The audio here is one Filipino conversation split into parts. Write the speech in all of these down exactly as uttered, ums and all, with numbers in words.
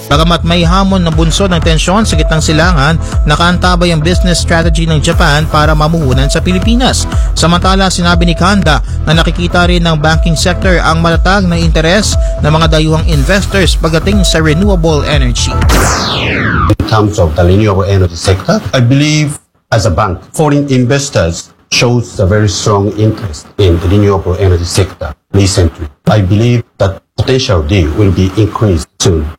Bagamat may hamon na bunsod ng tensyon sa gitnang silangan, nakaantabay ang business strategy ng Japan para mamuhunan sa Pilipinas. Samantala, sinabi ni Kanda na nakikita rin ng banking sector ang matatag na interes ng mga dayuhang investors pagdating sa renewable energy. In terms of the renewable energy sector, I believe as a bank, foreign investors shows a very strong interest in the renewable energy sector recently. I believe that potential deal will be increased soon.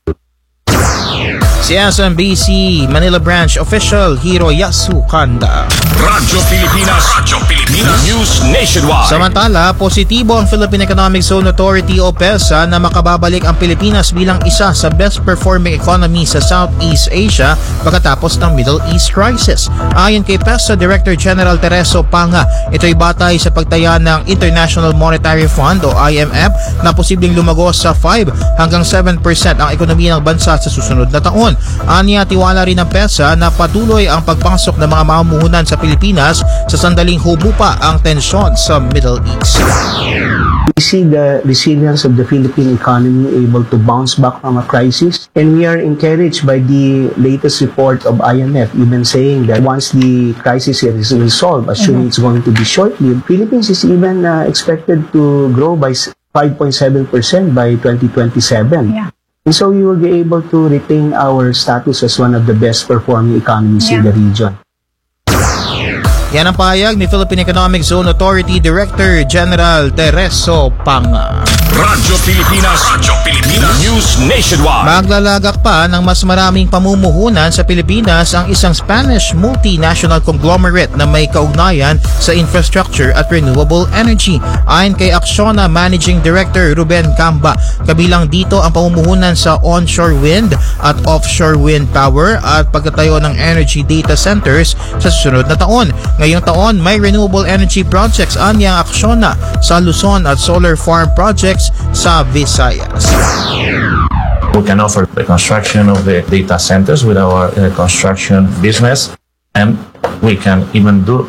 Si S M B C Manila Branch Official Hiroyasu Kanda. Radyo Pilipinas, Radyo Pilipinas, News Nationwide. Samantala, positibo ang Philippine Economic Zone Authority o PEZA na makababalik ang Pilipinas bilang isa sa best performing economy sa Southeast Asia pagkatapos ng Middle East crisis. Ayon kay PEZA Director General Tereso Panga, ito'y batay sa pagtaya ng International Monetary Fund o I M F na posibleng lumago sa five hanggang seven percent ang ekonomiya ng bansa sa susunod na taon. Aniya, tiwala rin ng PEZA na patuloy ang pagpasok ng mga mamumuhunan sa Pilipinas sa sandaling humupa ang tensyon sa Middle East. We see the resilience of the Philippine economy able to bounce back from a crisis, and we are encouraged by the latest report of I M F even saying that once the crisis is resolved, assuming mm-hmm. it's going to be short-lived, Philippines is even uh, expected to grow by five point seven percent by twenty twenty-seven. Yeah. And so we will be able to retain our status as one of the best performing economies yeah. in the region. Yan ang pahayag ni Philippine Economic Zone Authority Director General Tereso Panga. Radyo Pilipinas, Radyo Pilipinas, News Nationwide. Maglalagak pa ng mas maraming pamumuhunan sa Pilipinas ang isang Spanish multinational conglomerate na may kaugnayan sa infrastructure at renewable energy. Ayon kay Acciona Managing Director Ruben Camba, kabilang dito ang pamumuhunan sa onshore wind at offshore wind power at pagtatayo ng energy data centers sa susunod na taon. Ngayong taon, may renewable energy projects anya ang Acciona sa Luzon at solar farm projects sa Visayas. We can offer the construction of the data centers with our uh, construction business, and we can even do